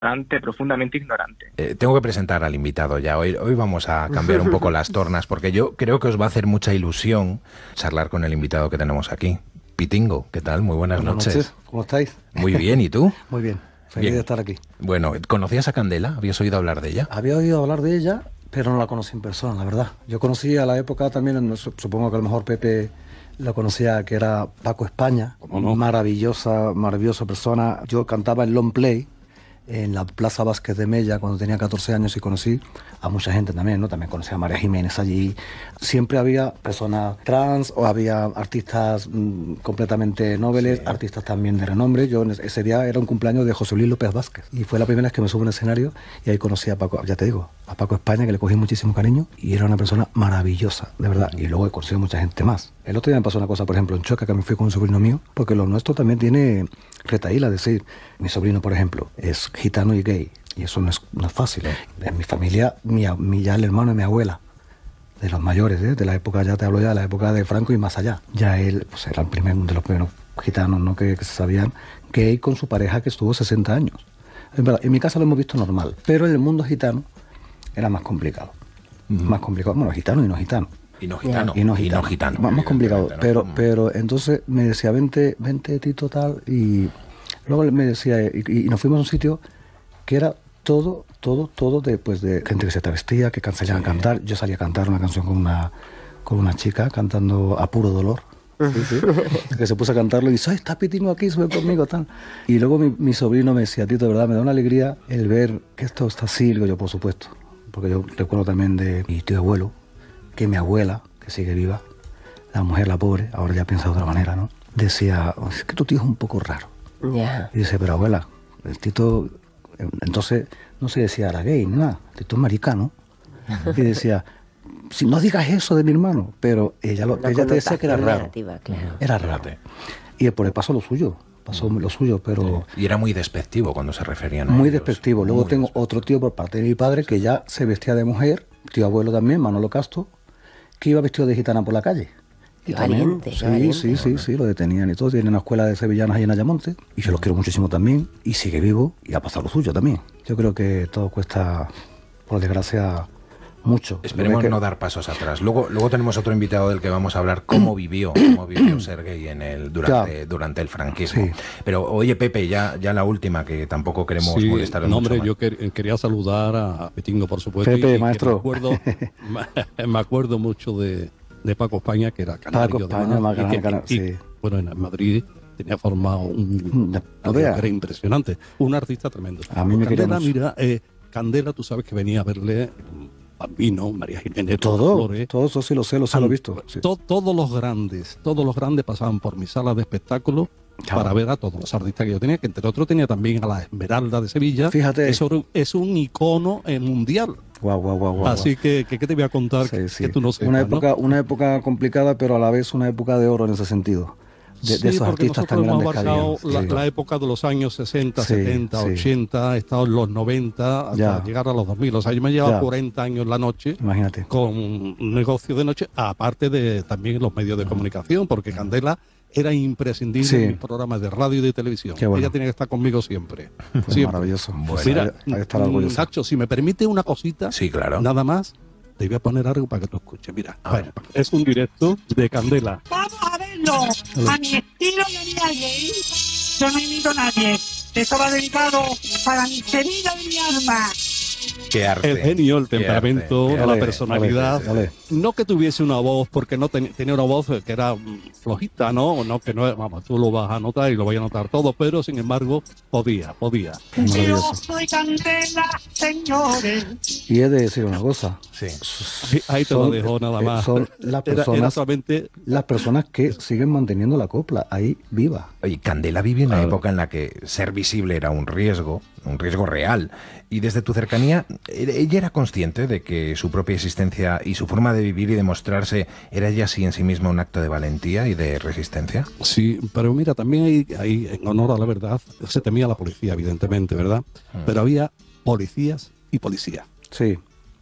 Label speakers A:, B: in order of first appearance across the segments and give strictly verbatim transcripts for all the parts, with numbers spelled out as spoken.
A: ignorante, profundamente ignorante.
B: Eh, tengo que presentar al invitado ya. Hoy, hoy vamos a cambiar un poco las tornas porque yo creo que os va a hacer mucha ilusión charlar con el invitado que tenemos aquí. Pitingo, ¿qué tal? Muy buenas,
C: buenas
B: noches.
C: noches. ¿Cómo estáis?
B: Muy bien, ¿y tú?
C: Muy bien, feliz
B: Bien.
C: de estar aquí.
B: Bueno, ¿conocías a Candela? ¿Habías oído hablar de ella?
C: Había oído hablar de ella, pero no la conocí en persona, la verdad. Yo conocí a la época también, supongo que a lo mejor Pepe la conocía, que era Paco España,
D: no?
C: maravillosa, maravillosa persona. Yo cantaba en Long Play, en la Plaza Vázquez de Mella, cuando tenía catorce años, y conocí a mucha gente también, ¿no? También conocí a María Jiménez allí. Siempre había personas trans o había artistas mmm, completamente nobles, sí. Artistas también de renombre. Yo ese día era un cumpleaños de José Luis López Vázquez y fue la primera vez que me subo a un escenario y ahí conocí a Paco, ya te digo, a Paco España, que le cogí muchísimo cariño y era una persona maravillosa, de verdad. Y luego he conocido a mucha gente más. El otro día me pasó una cosa, por ejemplo, en Choca, que me fui con un sobrino mío, porque lo nuestro también tiene retaíla, es decir, mi sobrino, por ejemplo, es gitano y gay, y eso no es, no es fácil. ¿eh? En mi familia, mi, mi, ya el hermano de mi abuela, de los mayores, ¿eh? De la época, ya te hablo ya de la época de Franco y más allá, ya él pues, era el primer, de los primeros gitanos, ¿no? que, que se sabían, gay con su pareja que estuvo sesenta años. En verdad, en mi casa lo hemos visto normal, pero en el mundo gitano era más complicado. Uh-huh. Más complicado, bueno, gitano y no gitano.
B: Y no gitano.
C: Y no gitano.
B: Y no gitano.
C: Más, más complicado.
B: ¿no?
C: Pero, pero entonces me decía, vente, vente Tito tal, y luego me decía, y, y nos fuimos a un sitio que era todo, todo, todo de, pues, de gente que se travestía, que salían sí. a cantar. Yo salía a cantar una canción con una, con una chica cantando A Puro Dolor. Sí, sí. Que se puso a cantarlo y dice, ay, está Pitingo aquí, sube conmigo, tal. Y luego mi, mi sobrino me decía, Tito, de verdad, me da una alegría el ver que esto está así. Digo yo, por supuesto, porque yo recuerdo también de mi tío abuelo, que mi abuela, que sigue viva, la mujer, la pobre, ahora ya piensa de otra manera, ¿no? Decía, es que tu tío es un poco raro.
E: Ya. Yeah.
C: Y dice, pero abuela, el Tito, entonces no se decía era gay, nada, Tito es maricano. Y decía, si no digas eso de mi hermano, pero ella, lo, ella te decía que era raro.
E: Claro.
C: Era raro. Y por el paso lo suyo, pasó lo suyo, pero...
B: Sí. Y era muy despectivo cuando se referían a
C: Muy
B: ellos.
C: despectivo. Luego
B: muy
C: tengo
B: despectivo.
C: otro tío por parte de mi padre que ya se vestía de mujer, tío abuelo también, Manolo Castro, que iba vestido de gitana por la calle.
E: Y
C: también,
E: valiente,
C: sí,
E: valiente.
C: sí, sí, sí, lo detenían y todo. Tiene una escuela de sevillanas ahí en Ayamonte y yo los quiero muchísimo también. Y sigue vivo y ha pasado lo suyo también. Yo creo que todo cuesta, por desgracia, mucho.
B: Esperemos
C: que...
B: no dar pasos atrás. Luego, luego tenemos otro invitado del que vamos a hablar cómo vivió, cómo vivió ser gay en el, durante, durante el franquismo. Sí. Pero oye, Pepe, ya, ya la última, que tampoco queremos
D: sí,
B: molestar
D: no,
B: mucho
D: hombre,
B: más.
D: yo quer, quería saludar a Pitingo, por supuesto.
C: Pepe,
D: y,
C: maestro.
D: Me acuerdo, me acuerdo mucho de, de Paco España, que era canario.
C: Paco España, más
D: y que,
C: canario,
D: y,
C: sí.
D: Bueno, en Madrid tenía formado un...
C: No,
D: que era impresionante. Un artista tremendo.
C: A mí me
D: Candela,
C: quería
D: mira, eh, Candela, tú sabes que venía a verle... Bambino, María Jiménez,
C: todo,
D: Flores,
C: todo eso sí lo sé, lo sé, lo he visto. Sí.
D: To, todos los grandes, todos los grandes pasaban por mi sala de espectáculo claro. para ver a todos los artistas que yo tenía, que entre otros tenía también a la Esmeralda de Sevilla.
C: Fíjate.
D: Eso es un icono mundial.
C: Guau, guau, guau, guau.
D: Así que, que, ¿qué te voy a contar
C: sí,
D: que,
C: sí.
D: que tú no sepas?
C: Una época,
D: ¿no?
C: una época complicada, pero a la vez una época de oro en ese sentido. De,
D: sí,
C: de esos
D: porque
C: artistas tan
D: hemos
C: grandes que
D: abarcado
C: habían.
D: la,
C: sí.
D: la época de los años sesenta,
C: sí,
D: setenta,
C: sí.
D: ochenta, he estado en los noventa hasta
C: ya.
D: llegar a los dos mil. O sea, yo me he llevado
C: ya.
D: cuarenta años en la noche.
C: Imagínate.
D: Con un negocio de noche, aparte de también los medios de comunicación, porque Candela era imprescindible
C: sí.
D: en mis programas de radio y de televisión.
C: Bueno.
D: Ella tiene que estar conmigo siempre.
C: Pues
D: siempre.
C: Maravilloso.
B: Bueno,
D: mira,
C: ahí está la
D: Nacho, si me permite una cosita,
B: sí, claro.
D: nada más, te voy a poner algo para que tú escuches. Mira, a ver, es un directo de Candela.
F: Vamos a verlo, a mi estilo y a mi gay. Yo no invito a nadie. Esto va dedicado para mi Sevilla de mi alma.
B: Qué arte.
D: El genio, el temperamento,
B: arte,
D: la
C: arte.
D: personalidad.
C: Vale, vale.
D: No que tuviese una voz, porque no ten, tenía una voz que era flojita, ¿no? No, que no, vamos, tú lo vas a notar y lo voy a notar todo, pero sin embargo, podía, podía.
F: Yo soy Candela, señores.
C: Y he de decir una cosa.
B: Sí.
D: Ahí, ahí te
C: son,
D: lo dejo nada más.
C: Son las personas,
D: era, era solamente...
C: las personas que siguen manteniendo la copla ahí viva.
B: Oye, Candela vivió en una
D: Claro.
B: época en la que ser visible era un riesgo, un riesgo real. Y desde tu cercanía, ¿ella era consciente de que su propia existencia y su forma de vivir y de mostrarse era ya así en sí misma un acto de valentía y de resistencia?
D: Sí, pero mira, también hay, hay, en honor a la verdad, se temía la policía, evidentemente, ¿verdad? Mm. Pero había policías y policías.
C: Sí.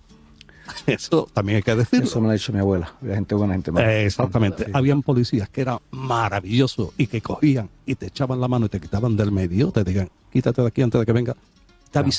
D: Eso también hay que decirlo.
C: Eso me lo ha dicho mi abuela. Había gente buena, gente mala.
D: Eh, exactamente. Sí. Habían policías que eran maravillosos y que cogían y te echaban la mano y te quitaban del medio, te digan, quítate de aquí antes de que venga. te avisaba